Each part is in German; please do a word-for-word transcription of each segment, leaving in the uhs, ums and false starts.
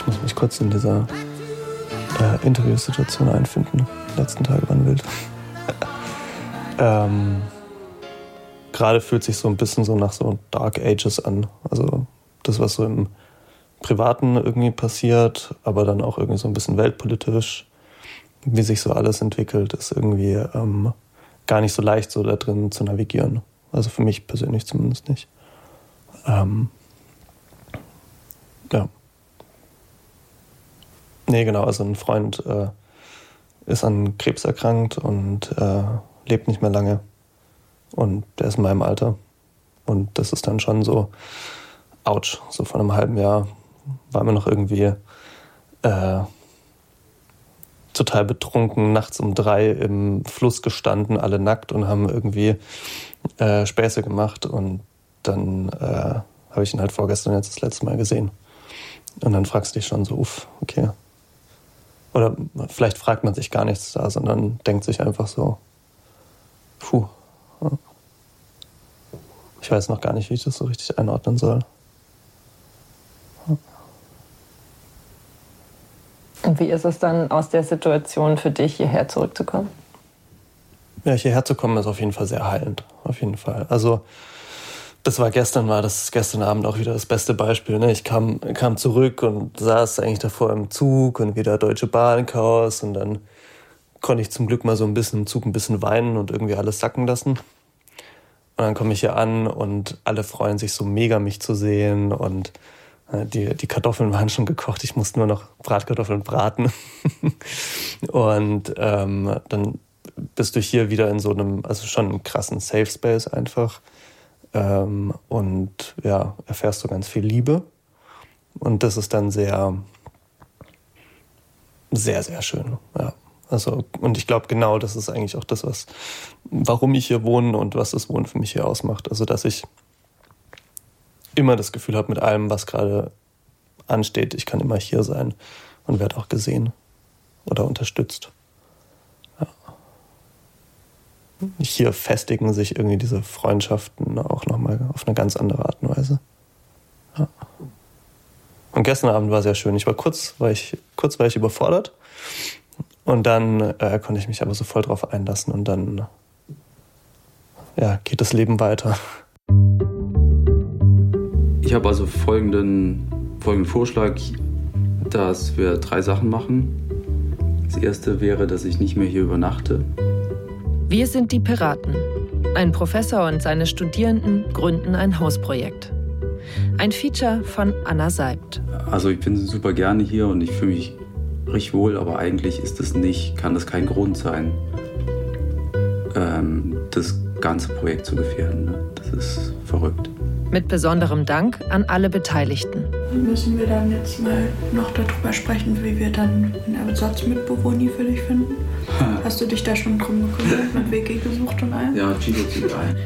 Ich muss mich kurz in dieser äh, Interviewsituation einfinden. Die letzten Tage waren wild. ähm, Gerade fühlt sich so ein bisschen so nach so Dark Ages an. Also das, was so im Privaten irgendwie passiert, aber dann auch irgendwie so ein bisschen weltpolitisch, wie sich so alles entwickelt, ist irgendwie ähm, gar nicht so leicht, so da drin zu navigieren. Also für mich persönlich zumindest nicht. Ähm, ja. Nee, genau, also ein Freund äh, ist an Krebs erkrankt und äh, lebt nicht mehr lange. Und der ist in meinem Alter. Und das ist dann schon so, ouch, so vor einem halben Jahr waren wir noch irgendwie äh, total betrunken, nachts um drei im Fluss gestanden, alle nackt und haben irgendwie äh, Späße gemacht. Und dann äh, habe ich ihn halt vorgestern jetzt das letzte Mal gesehen. Und dann fragst du dich schon so, uff, okay. Oder vielleicht fragt man sich gar nichts da, sondern denkt sich einfach so, puh. Ich weiß noch gar nicht, wie ich das so richtig einordnen soll. Und wie ist es dann aus der Situation für dich, hierher zurückzukommen? Ja, hierher zu kommen ist auf jeden Fall sehr heilend. Auf jeden Fall. Also das war gestern, war das gestern Abend auch wieder das beste Beispiel. Ne? Ich kam, kam zurück und saß eigentlich davor im Zug und wieder Deutsche Bahn Chaos. Und dann konnte ich zum Glück mal so ein bisschen im Zug ein bisschen weinen und irgendwie alles sacken lassen. Und dann komme ich hier an und alle freuen sich so mega, mich zu sehen. Und die, die Kartoffeln waren schon gekocht. Ich musste nur noch Bratkartoffeln braten. Und ähm, dann bist du hier wieder in so einem, also schon einem krassen Safe Space einfach. Ähm, und ja, erfährst du ganz viel Liebe. Und das ist dann sehr, sehr, sehr schön, ja. Also, und ich glaube, genau das ist eigentlich auch das, was, warum ich hier wohne und was das Wohnen für mich hier ausmacht. Also, dass ich immer das Gefühl habe, mit allem, was gerade ansteht, ich kann immer hier sein und werde auch gesehen oder unterstützt. Ja. Hier festigen sich irgendwie diese Freundschaften auch nochmal auf eine ganz andere Art und Weise. Ja. Und gestern Abend war sehr schön. Ich war kurz, war ich, kurz war ich überfordert. Und dann äh, konnte ich mich aber so voll drauf einlassen und dann ja, geht das Leben weiter. Ich habe also folgenden, folgenden Vorschlag, dass wir drei Sachen machen. Das erste wäre, dass ich nicht mehr hier übernachte. Wir sind die Piraten. Ein Professor und seine Studierenden gründen ein Hausprojekt. Ein Feature von Anna Seibt. Also ich bin super gerne hier und ich fühle mich richtig wohl, aber eigentlich ist es nicht, kann das kein Grund sein, ähm, das ganze Projekt zu gefährden. Ne? Das ist verrückt. Mit besonderem Dank an alle Beteiligten. Müssen wir dann jetzt mal noch darüber sprechen, wie wir dann einen Ersatzmitbewohner für dich finden? Ha. Hast du dich da schon drum gekümmert, mit W G gesucht und allem? Ja, Chico zieht ein.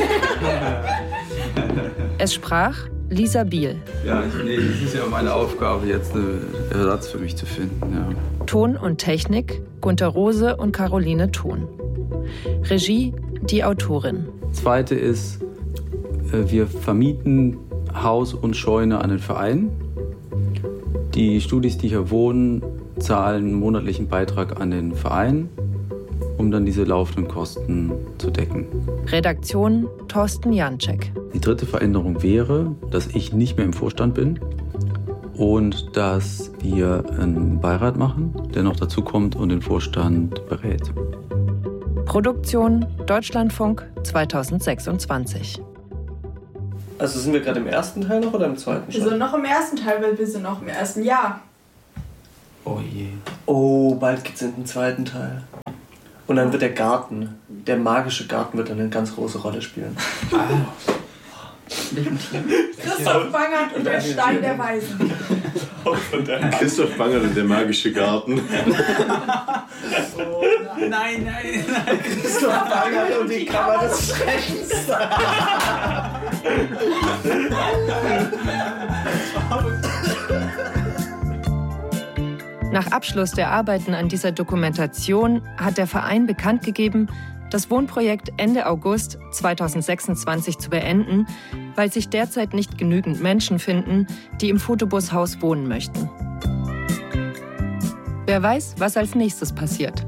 Es sprach Lisa Biel. Ja, ich, nee, es ist ja meine Aufgabe, jetzt einen Ersatz für mich zu finden. Ja. Ton und Technik Gunter Rose und Caroline Thon. Regie die Autorin. Zweite ist, wir vermieten Haus und Scheune an den Verein. Die Studis, die hier wohnen, zahlen einen monatlichen Beitrag an den Verein, um dann diese laufenden Kosten zu decken. Redaktion Thorsten Janczek. Die dritte Veränderung wäre, dass ich nicht mehr im Vorstand bin und dass wir einen Beirat machen, der noch dazu kommt und den Vorstand berät. Produktion Deutschlandfunk zweitausendsechsundzwanzig. Also sind wir gerade im ersten Teil noch oder im zweiten? Wir sind noch im ersten Teil, weil wir sind noch im ersten Jahr. Oh je. Oh, bald geht's in den zweiten Teil. Und dann wird der Garten, der magische Garten wird dann eine ganz große Rolle spielen. Ah. Christoph Bangert und der Stein der Weisen. Christoph Bangert und der magische Garten. Oh, nein, nein, nein. Christoph Bangert und die Kammer des Schreckens. Nach Abschluss der Arbeiten an dieser Dokumentation hat der Verein bekannt gegeben, das Wohnprojekt Ende August zweitausendsechsundzwanzig zu beenden, weil sich derzeit nicht genügend Menschen finden, die im Photobushaus wohnen möchten. Wer weiß, was als nächstes passiert.